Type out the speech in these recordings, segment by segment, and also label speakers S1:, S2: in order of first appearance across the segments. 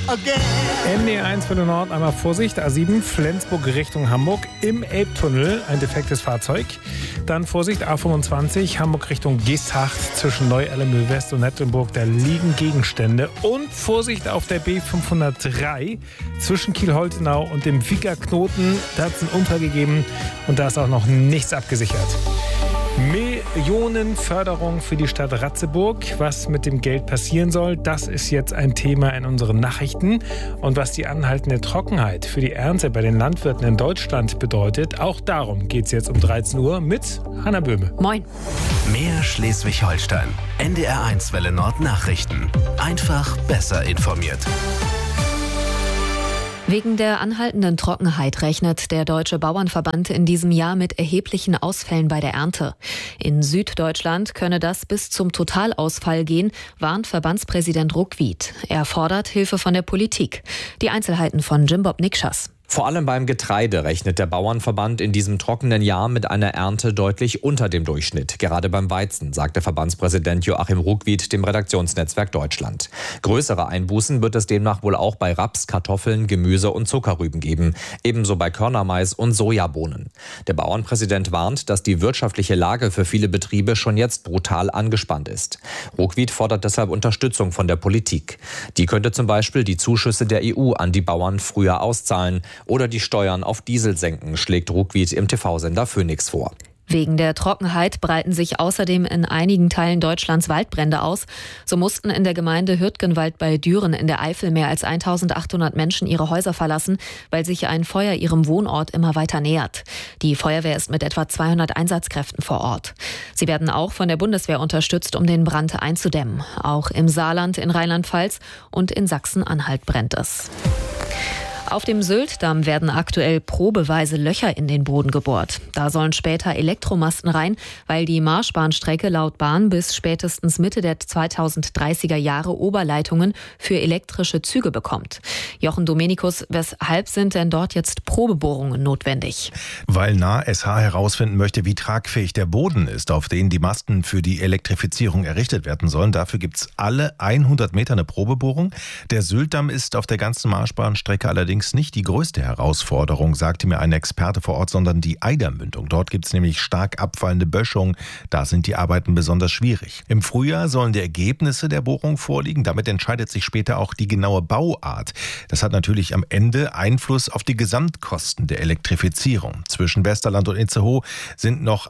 S1: ND1 für den Nord, einmal Vorsicht, A7 Flensburg Richtung Hamburg, im Elbtunnel ein defektes Fahrzeug. Dann Vorsicht, A25 Hamburg Richtung Geesthacht zwischen Neu-Ellemühl West und Nettenburg, da liegen Gegenstände. Und Vorsicht auf der B503 zwischen Kiel-Holtenau und dem Wieger-Knoten, da hat es einen Unfall gegeben und da ist auch noch nichts abgesichert. Millionenförderung für die Stadt Ratzeburg. Was mit dem Geld passieren soll, das ist jetzt ein Thema in unseren Nachrichten. Und was die anhaltende Trockenheit für die Ernte bei den Landwirten in Deutschland bedeutet, auch darum geht es jetzt um 13 Uhr mit Hanna Böhme.
S2: Moin.
S3: Mehr Schleswig-Holstein. NDR1 Welle Nord Nachrichten. Einfach besser informiert.
S2: Wegen der anhaltenden Trockenheit rechnet der Deutsche Bauernverband in diesem Jahr mit erheblichen Ausfällen bei der Ernte. In Süddeutschland könne das bis zum Totalausfall gehen, warnt Verbandspräsident Ruckwied. Er fordert Hilfe von der Politik. Die Einzelheiten von Jimbob Nikschas.
S4: Vor allem beim Getreide rechnet der Bauernverband in diesem trockenen Jahr mit einer Ernte deutlich unter dem Durchschnitt. Gerade beim Weizen, sagte Verbandspräsident Joachim Ruckwied dem Redaktionsnetzwerk Deutschland. Größere Einbußen wird es demnach wohl auch bei Raps, Kartoffeln, Gemüse und Zuckerrüben geben. Ebenso bei Körnermais und Sojabohnen. Der Bauernpräsident warnt, dass die wirtschaftliche Lage für viele Betriebe schon jetzt brutal angespannt ist. Ruckwied fordert deshalb Unterstützung von der Politik. Die könnte zum Beispiel die Zuschüsse der EU an die Bauern früher auszahlen oder die Steuern auf Diesel senken, schlägt Ruckwied im TV-Sender Phoenix vor.
S2: Wegen der Trockenheit breiten sich außerdem in einigen Teilen Deutschlands Waldbrände aus. So mussten in der Gemeinde Hürtgenwald bei Düren in der Eifel mehr als 1800 Menschen ihre Häuser verlassen, weil sich ein Feuer ihrem Wohnort immer weiter nähert. Die Feuerwehr ist mit etwa 200 Einsatzkräften vor Ort. Sie werden auch von der Bundeswehr unterstützt, um den Brand einzudämmen. Auch im Saarland, in Rheinland-Pfalz und in Sachsen-Anhalt brennt es. Auf dem Sylt-Damm werden aktuell probeweise Löcher in den Boden gebohrt. Da sollen später Elektromasten rein, weil die Marschbahnstrecke laut Bahn bis spätestens Mitte der 2030er Jahre Oberleitungen für elektrische Züge bekommt. Jochen Dominikus, weshalb sind denn dort jetzt Probebohrungen notwendig?
S5: Weil NASH herausfinden möchte, wie tragfähig der Boden ist, auf den die Masten für die Elektrifizierung errichtet werden sollen. Dafür gibt es alle 100 Meter eine Probebohrung. Der Sylt-Damm ist auf der ganzen Marschbahnstrecke allerdings nicht die größte Herausforderung, sagte mir ein Experte vor Ort, sondern die Eidermündung. Dort gibt es nämlich stark abfallende Böschungen. Da sind die Arbeiten besonders schwierig. Im Frühjahr sollen die Ergebnisse der Bohrung vorliegen. Damit entscheidet sich später auch die genaue Bauart. Das hat natürlich am Ende Einfluss auf die Gesamtkosten der Elektrifizierung. Zwischen Westerland und Itzehoe sind noch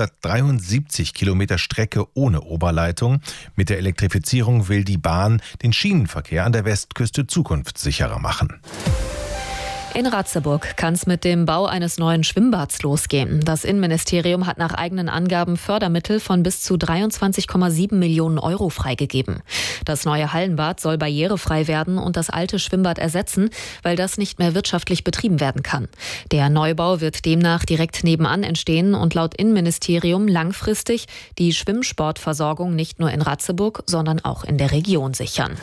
S5: 173 Kilometer Strecke ohne Oberleitung. Mit der Elektrifizierung will die Bahn den Schienenverkehr an der Westküste zukunftssicherer machen.
S2: In Ratzeburg kann es mit dem Bau eines neuen Schwimmbads losgehen. Das Innenministerium hat nach eigenen Angaben Fördermittel von bis zu 23,7 Millionen Euro freigegeben. Das neue Hallenbad soll barrierefrei werden und das alte Schwimmbad ersetzen, weil das nicht mehr wirtschaftlich betrieben werden kann. Der Neubau wird demnach direkt nebenan entstehen und laut Innenministerium langfristig die Schwimmsportversorgung nicht nur in Ratzeburg, sondern auch in der Region sichern.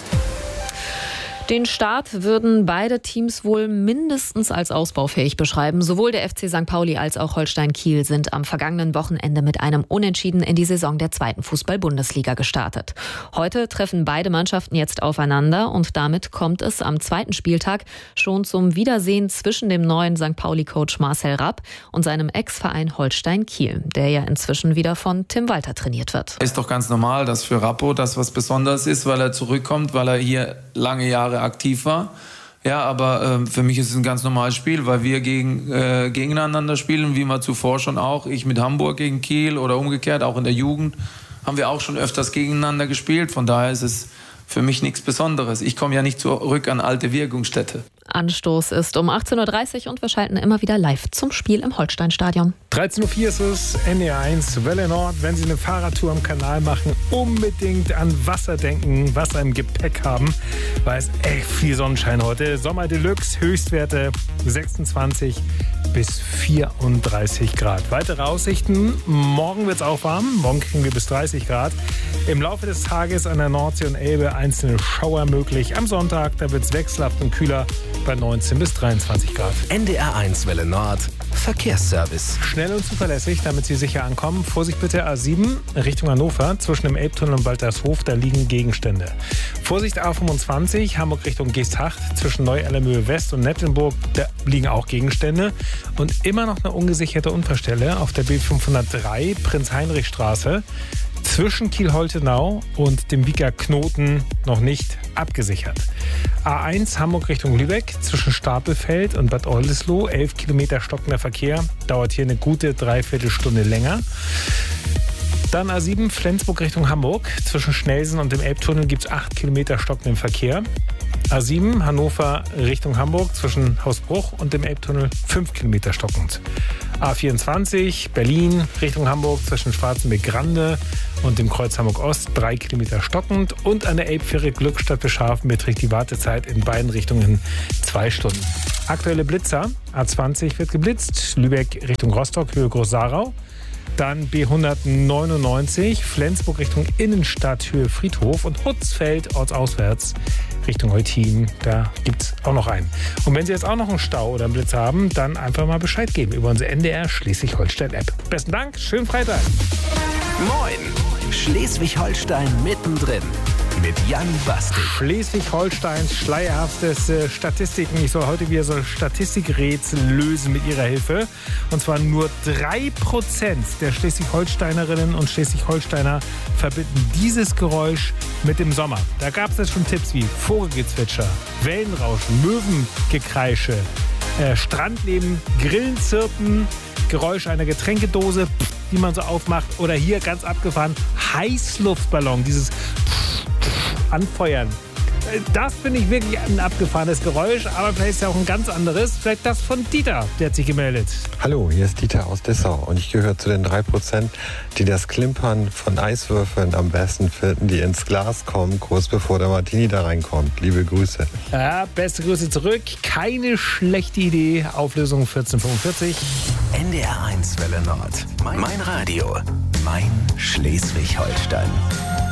S2: Den Start würden beide Teams wohl mindestens als ausbaufähig beschreiben. Sowohl der FC St. Pauli als auch Holstein Kiel sind am vergangenen Wochenende mit einem Unentschieden in die Saison der 2. Fußball-Bundesliga gestartet. Heute treffen beide Mannschaften jetzt aufeinander und damit kommt es am 2. Spieltag schon zum Wiedersehen zwischen dem neuen St. Pauli-Coach Marcel Rapp und seinem Ex-Verein Holstein Kiel, der ja inzwischen wieder von Tim Walter trainiert wird.
S6: Ist doch ganz normal, dass für Rappo das was Besonderes ist, weil er zurückkommt, weil er hier lange Jahre aktiv war. Ja, aber für mich ist es ein ganz normales Spiel, weil wir gegeneinander spielen, wie wir zuvor schon auch. Ich mit Hamburg gegen Kiel oder umgekehrt, auch in der Jugend haben wir auch schon öfters gegeneinander gespielt. Von daher ist es für mich nichts Besonderes. Ich komme ja nicht zurück an alte Wirkungsstätte.
S2: Anstoß ist um 18.30 Uhr und wir schalten immer wieder live zum Spiel im Holsteinstadion.
S1: 13.04 Uhr ist es, NDR1 Welle Nord. Wenn Sie eine Fahrradtour am Kanal machen, unbedingt an Wasser denken, Wasser im Gepäck haben, weil es echt viel Sonnenschein heute. Sommer Deluxe, Höchstwerte 26 bis 34 Grad. Weitere Aussichten, morgen wird es auch warm, morgen kriegen wir bis 30 Grad. Im Laufe des Tages an der Nordsee und Elbe einzelne Schauer möglich. Am Sonntag, da wird es wechselhaft und kühler bei 19 bis 23 Grad.
S3: NDR1 Welle Nord Verkehrsservice.
S1: Schnell und zuverlässig, damit Sie sicher ankommen. Vorsicht bitte, A7 Richtung Hannover, zwischen dem Elbtunnel und Waltershof, da liegen Gegenstände. Vorsicht A25, Hamburg Richtung Geesthacht, zwischen Neu-Allermöhe West und Nettelnburg, da liegen auch Gegenstände. Und immer noch eine ungesicherte Unfallstelle auf der B503, Prinz-Heinrich-Straße, zwischen Kiel-Holtenau und dem Wieker Knoten noch nicht abgesichert. A1 Hamburg Richtung Lübeck, zwischen Stapelfeld und Bad Oldesloe, 11 Kilometer stockender Verkehr, dauert hier eine gute Dreiviertelstunde länger. Dann A7 Flensburg Richtung Hamburg, zwischen Schnelsen und dem Elbtunnel gibt es 8 Kilometer stockenden Verkehr. A7 Hannover Richtung Hamburg, zwischen Hausbruch und dem Elbtunnel 5 Kilometer stockend. A24 Berlin Richtung Hamburg, zwischen Schwarzenberg-Grande und dem Kreuz Hamburg-Ost 3 Kilometer stockend. Und an der Elbfähre Glückstadt Beschafen beträgt die Wartezeit in beiden Richtungen 2 Stunden. Aktuelle Blitzer: A20 wird geblitzt, Lübeck Richtung Rostock, Höhe Groß-Sarau. Dann B199 Flensburg Richtung Innenstadt, Höhe Friedhof, und Hutzfeld ortsauswärts Richtung Eutin. Da gibt es auch noch einen. Und wenn Sie jetzt auch noch einen Stau oder einen Blitz haben, dann einfach mal Bescheid geben über unsere NDR Schleswig-Holstein-App. Besten Dank, schönen Freitag.
S3: Moin, Schleswig-Holstein mittendrin mit Jan Bastel.
S1: Schleswig-Holsteins schleierhafteste Statistiken. Ich soll heute wieder so ein Statistikrätsel lösen mit Ihrer Hilfe. Und zwar nur 3% der Schleswig-Holsteinerinnen und Schleswig-Holsteiner verbinden dieses Geräusch mit dem Sommer. Da gab es jetzt schon Tipps wie Vogelgezwitscher, Wellenrauschen, Möwengekreische, Strandleben, Grillenzirpen, Geräusch einer Getränkedose, die man so aufmacht, oder hier ganz abgefahren Heißluftballon, dieses Anfeuern. Das finde ich wirklich ein abgefahrenes Geräusch, aber vielleicht ist ja auch ein ganz anderes. Vielleicht das von Dieter, der hat sich gemeldet.
S7: Hallo, hier ist Dieter aus Dessau und ich gehöre zu den 3%, die das Klimpern von Eiswürfeln am besten finden, die ins Glas kommen, kurz bevor der Martini da reinkommt. Liebe Grüße.
S1: Ja, beste Grüße zurück. Keine schlechte Idee. Auflösung 1445.
S3: NDR 1 Welle Nord. Mein Radio. Mein Schleswig-Holstein.